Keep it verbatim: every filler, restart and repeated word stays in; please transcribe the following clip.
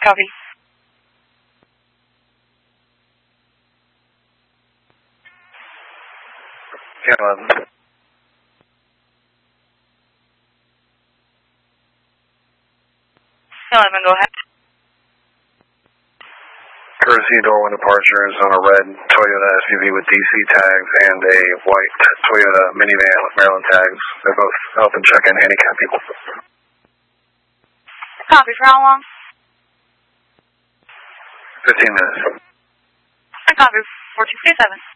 Copy. ten eleven. eleven, go ahead. Courtesy door one departure is on a red Toyota S U V with D C tags and a white Toyota minivan with Maryland tags. They're both help and check-in handicap people. Copy. For how long? fifteen minutes. I copy. four two two seven.